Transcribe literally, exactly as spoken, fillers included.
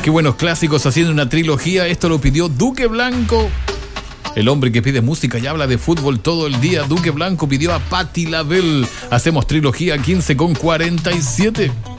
Qué buenos clásicos haciendo una trilogía. Esto lo pidió Duque Blanco. El hombre que pide música y habla de fútbol todo el día. Duque Blanco pidió a Patti LaBelle. Hacemos trilogía quince con cuarenta y siete.